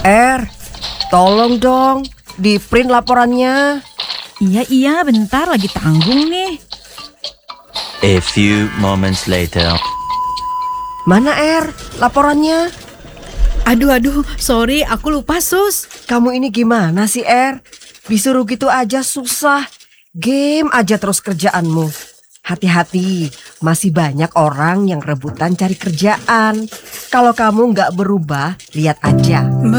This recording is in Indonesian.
Tolong dong, di print laporannya. Iya, bentar lagi tanggung nih. A few moments later. Mana laporannya? Aduh, sorry aku lupa Sus. Kamu ini gimana sih Disuruh gitu aja susah. Game aja terus kerjaanmu. Hati-hati, masih banyak orang yang rebutan cari kerjaan. Kalau kamu nggak berubah, lihat aja.